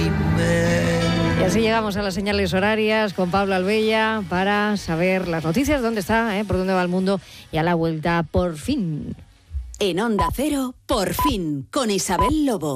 Y así llegamos a las señales horarias con Pablo Albella para saber las noticias, dónde está, por dónde va el mundo y a la vuelta, por fin. En Onda Cero, por fin, con Isabel Lobo.